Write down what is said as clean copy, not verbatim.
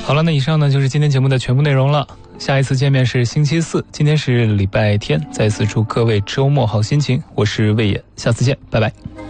好了，那以上呢就是今天节目的全部内容了。下一次见面是星期四，今天是礼拜天，再次祝各位周末好心情。我是魏野，下次见，拜拜。